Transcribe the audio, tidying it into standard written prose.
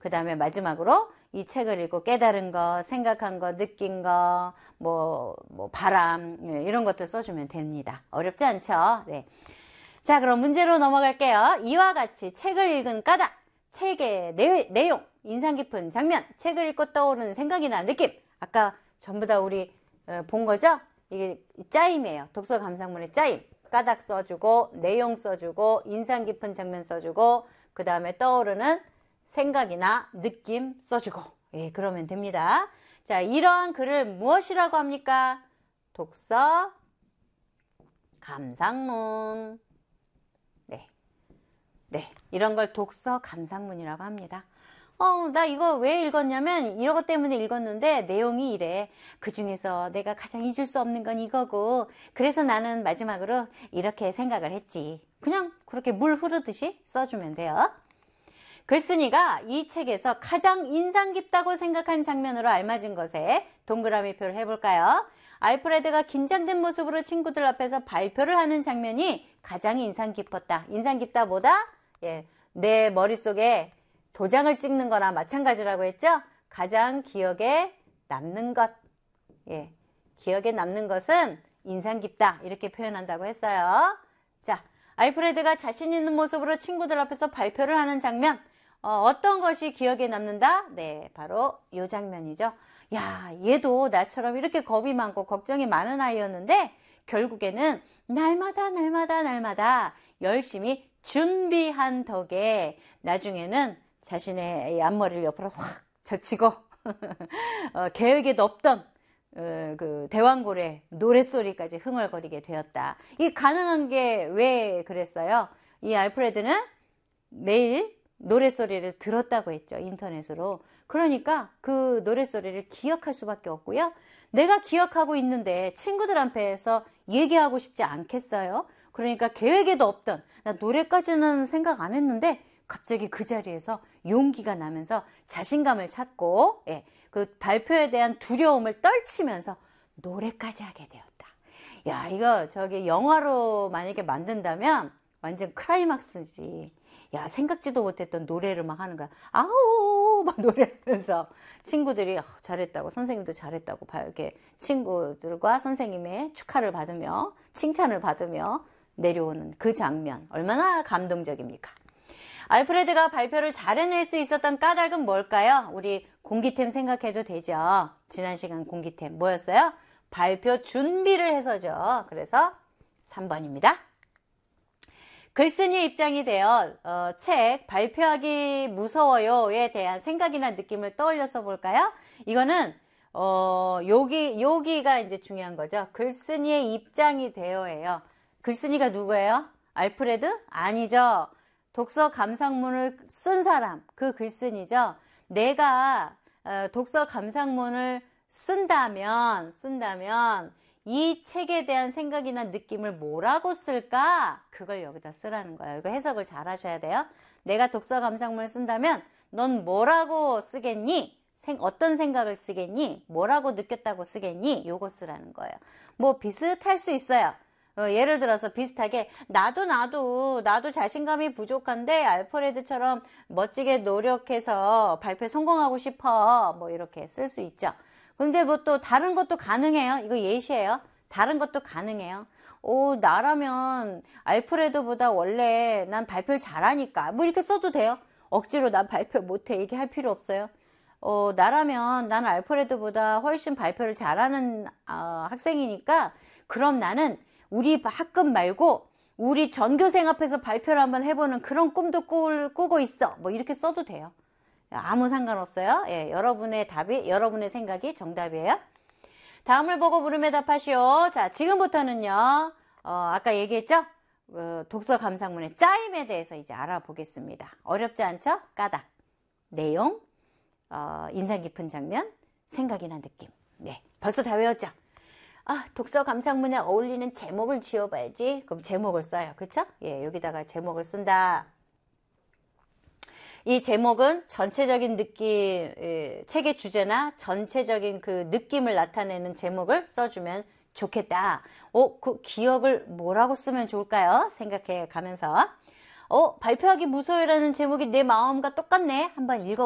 그 다음에 마지막으로 이 책을 읽고 깨달은 거, 생각한 거, 느낀 거, 바람, 이런 것들 써주면 됩니다. 어렵지 않죠? 네. 자, 그럼 문제로 넘어갈게요. 이와 같이 책을 읽은 까닭, 책의 내용, 인상 깊은 장면, 책을 읽고 떠오르는 생각이나 느낌. 아까 전부 다 우리 본 거죠? 이게 짜임이에요. 독서 감상문의 짜임. 까닭 써주고, 내용 써주고, 인상 깊은 장면 써주고, 그 다음에 떠오르는 생각이나 느낌 써주고. 예, 그러면 됩니다. 자, 이러한 글을 무엇이라고 합니까? 독서 감상문. 네, 이런 걸 독서 감상문이라고 합니다. 나 이거 왜 읽었냐면 이런 것 때문에 읽었는데 내용이 이래. 그 중에서 내가 가장 잊을 수 없는 건 이거고, 그래서 나는 마지막으로 이렇게 생각을 했지. 그냥 그렇게 물 흐르듯이 써주면 돼요. 글쓴이가 이 책에서 가장 인상 깊다고 생각한 장면으로 알맞은 것에 동그라미 표를 해볼까요? 알프레드가 긴장된 모습으로 친구들 앞에서 발표를 하는 장면이 가장 인상 깊었다. 인상 깊다 뭐다? 예, 내 머릿속에 도장을 찍는 거나 마찬가지라고 했죠? 가장 기억에 남는 것. 예, 기억에 남는 것은 인상 깊다. 이렇게 표현한다고 했어요. 자, 알프레드가 자신 있는 모습으로 친구들 앞에서 발표를 하는 장면. 어떤 것이 기억에 남는다? 네, 바로 이 장면이죠. 야, 얘도 나처럼 이렇게 겁이 많고 걱정이 많은 아이였는데 결국에는 날마다 열심히 준비한 덕에 나중에는 자신의 앞머리를 옆으로 확 젖히고 계획에도 없던 그 대왕고래 노랫소리까지 흥얼거리게 되었다. 이 가능한 게 왜 그랬어요? 이 알프레드는 매일 노랫소리를 들었다고 했죠. 인터넷으로. 그러니까 그 노랫소리를 기억할 수밖에 없고요. 내가 기억하고 있는데 친구들 앞에서 얘기하고 싶지 않겠어요? 그러니까 계획에도 없던, 나 노래까지는 생각 안 했는데 갑자기 그 자리에서 용기가 나면서 자신감을 찾고, 예, 그 발표에 대한 두려움을 떨치면서 노래까지 하게 되었다. 야, 이거 영화로 만약에 만든다면 완전 클라이막스지. 야, 생각지도 못했던 노래를 막 하는 거야. 아우 막 노래하면서 친구들이 잘했다고, 선생님도 잘했다고 이렇게 친구들과 선생님의 축하를 받으며 칭찬을 받으며 내려오는 그 장면, 얼마나 감동적입니까? 알프레드가 발표를 잘 해낼 수 있었던 까닭은 뭘까요? 우리 공기템 생각해도 되죠. 지난 시간 공기템 뭐였어요? 발표 준비를 해서죠. 그래서 3번입니다. 글쓴이의 입장이 되어 책 발표하기 무서워요에 대한 생각이나 느낌을 떠올려서 볼까요? 이거는 여기가 이제 중요한 거죠. 글쓴이의 입장이 되어예요. 글쓴이가 누구예요? 알프레드? 아니죠. 독서 감상문을 쓴 사람, 그 글쓴이죠. 내가 독서 감상문을 쓴다면 이 책에 대한 생각이나 느낌을 뭐라고 쓸까? 그걸 여기다 쓰라는 거예요. 이거 해석을 잘 하셔야 돼요. 내가 독서 감상문을 쓴다면 넌 뭐라고 쓰겠니? 어떤 생각을 쓰겠니? 뭐라고 느꼈다고 쓰겠니? 요거 쓰라는 거예요. 뭐 비슷할 수 있어요. 예를 들어서 비슷하게 나도 자신감이 부족한데 알프레드처럼 멋지게 노력해서 발표에 성공하고 싶어. 뭐 이렇게 쓸 수 있죠. 근데 뭐 또 다른 것도 가능해요. 이거 예시예요. 다른 것도 가능해요. 나라면 알프레드보다 원래 난 발표를 잘하니까 뭐 이렇게 써도 돼요. 억지로 난 발표 못해 얘기할 필요 없어요. 나라면 나는 알프레드보다 훨씬 발표를 잘하는 학생이니까 그럼 나는 우리 학급 말고 우리 전교생 앞에서 발표를 한번 해보는 그런 꿈도 꾸고 있어. 뭐 이렇게 써도 돼요. 아무 상관없어요. 예, 여러분의 답이, 여러분의 생각이 정답이에요. 다음을 보고 물음에 답하시오. 자, 지금부터는요, 아까 얘기했죠? 독서 감상문의 짜임에 대해서 이제 알아보겠습니다. 어렵지 않죠? 까닭, 내용, 인상 깊은 장면, 생각이나 느낌. 네, 벌써 다 외웠죠? 독서 감상문에 어울리는 제목을 지어봐야지. 그럼 제목을 써요. 그쵸? 예, 여기다가 제목을 쓴다. 이 제목은 전체적인 느낌, 책의 주제나 전체적인 그 느낌을 나타내는 제목을 써주면 좋겠다. 그 기억을 뭐라고 쓰면 좋을까요? 생각해 가면서. 발표하기 무서워라는 제목이 내 마음과 똑같네. 한번 읽어